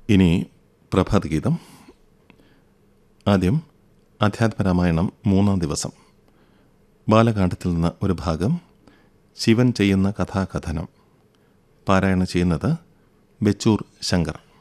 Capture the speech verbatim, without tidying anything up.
ഇനി പ്രഭാതഗീതം. ആദ്യം അധ്യാത്മരാമായണം മൂന്നാം ദിവസം, ബാലകാണ്ഡത്തിൽ നിന്ന് ഒരു ഭാഗം, ശിവൻ ചെയ്യുന്ന കഥാകഥനം. പാരായണം ചെയ്യുന്നത് ബെച്ചൂർ ശങ്കർ.